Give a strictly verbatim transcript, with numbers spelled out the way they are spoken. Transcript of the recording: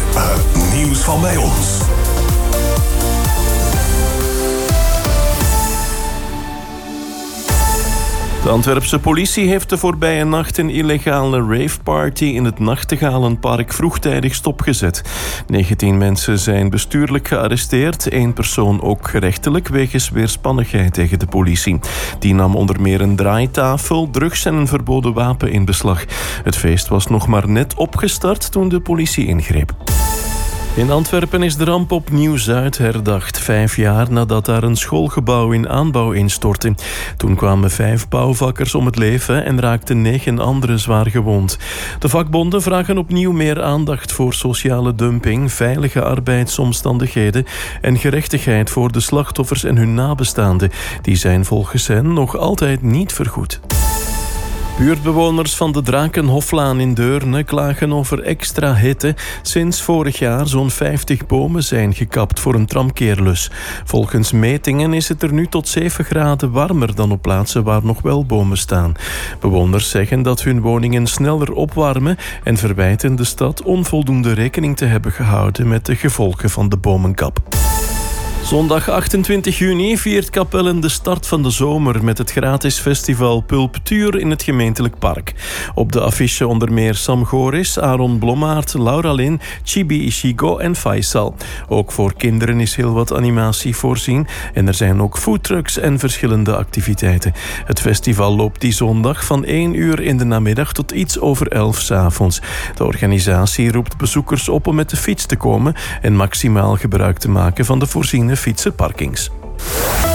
Het nieuws van bij ons. De Antwerpse politie heeft de voorbije nacht een illegale raveparty in het Nachtegalenpark vroegtijdig stopgezet. negentien mensen zijn bestuurlijk gearresteerd, één persoon ook gerechtelijk wegens weerspannigheid tegen de politie. Die nam onder meer een draaitafel, drugs en een verboden wapen in beslag. Het feest was nog maar net opgestart toen de politie ingreep. In Antwerpen is de ramp op Nieuw-Zuid herdacht, vijf jaar nadat daar een schoolgebouw in aanbouw instortte. Toen kwamen vijf bouwvakkers om het leven en raakten negen anderen zwaar gewond. De vakbonden vragen opnieuw meer aandacht voor sociale dumping, veilige arbeidsomstandigheden en gerechtigheid voor de slachtoffers en hun nabestaanden. Die zijn volgens hen nog altijd niet vergoed. Buurtbewoners van de Drakenhoflaan in Deurne klagen over extra hitte. Sinds vorig jaar zo'n vijftig bomen zijn gekapt voor een tramkeerlus. Volgens metingen is het er nu tot zeven graden warmer dan op plaatsen waar nog wel bomen staan. Bewoners zeggen dat hun woningen sneller opwarmen en verwijten de stad onvoldoende rekening te hebben gehouden met de gevolgen van de bomenkap. Zondag achtentwintig juni viert Kapellen de start van de zomer met het gratis festival Pulptuur in het gemeentelijk park. Op de affiche onder meer Sam Goris, Aaron Blommaert, Laura Lin, Chibi Ishigo en Faisal. Ook voor kinderen is heel wat animatie voorzien en er zijn ook foodtrucks en verschillende activiteiten. Het festival loopt die zondag van één uur in de namiddag tot iets over elf 's avonds. De organisatie roept bezoekers op om met de fiets te komen en maximaal gebruik te maken van de voorziene fietsenparkings.